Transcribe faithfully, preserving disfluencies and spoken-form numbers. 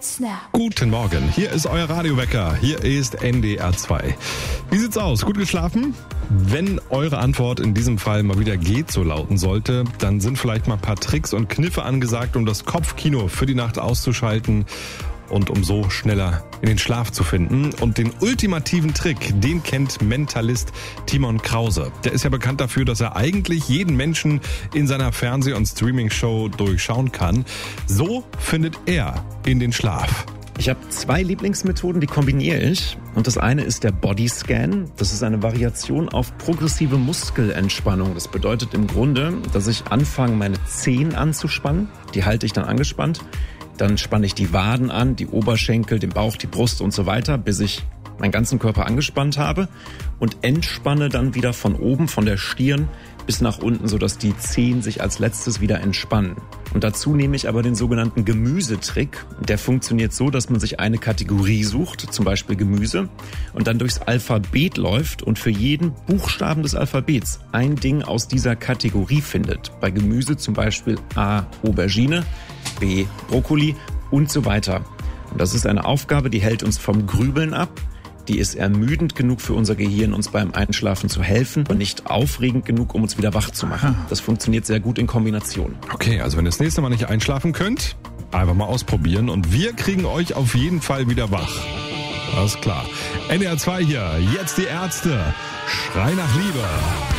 Snap. Guten Morgen, hier ist euer Radiowecker, hier ist N D R zwei. Wie sieht's aus? Gut geschlafen? Wenn eure Antwort in diesem Fall mal wieder geht so lauten sollte, dann sind vielleicht mal ein paar Tricks und Kniffe angesagt, um das Kopfkino für die Nacht auszuschalten und um so schneller in den Schlaf zu finden. Und den ultimativen Trick, den kennt Mentalist Timon Krause. Der ist ja bekannt dafür, dass er eigentlich jeden Menschen in seiner Fernseh- und Streaming-Show durchschauen kann. So findet er in den Schlaf. Ich habe zwei Lieblingsmethoden, die kombiniere ich. Und das eine ist der Bodyscan. Das ist eine Variation auf progressive Muskelentspannung. Das bedeutet im Grunde, dass ich anfange, meine Zehen anzuspannen. Die halte ich dann angespannt. Dann spanne ich die Waden an, die Oberschenkel, den Bauch, die Brust und so weiter, bis ich meinen ganzen Körper angespannt habe und entspanne dann wieder von oben, von der Stirn bis nach unten, sodass die Zehen sich als letztes wieder entspannen. Und dazu nehme ich aber den sogenannten Gemüsetrick. Der funktioniert so, dass man sich eine Kategorie sucht, zum Beispiel Gemüse, und dann durchs Alphabet läuft und für jeden Buchstaben des Alphabets ein Ding aus dieser Kategorie findet. Bei Gemüse zum Beispiel A, Aubergine, B, Brokkoli und so weiter. Und das ist eine Aufgabe, die hält uns vom Grübeln ab. Die ist ermüdend genug für unser Gehirn, uns beim Einschlafen zu helfen und nicht aufregend genug, um uns wieder wach zu machen. Das funktioniert sehr gut in Kombination. Okay, also wenn ihr das nächste Mal nicht einschlafen könnt, einfach mal ausprobieren und wir kriegen euch auf jeden Fall wieder wach. Alles klar. N D R zwei hier, jetzt die Ärzte. Schrei nach Liebe.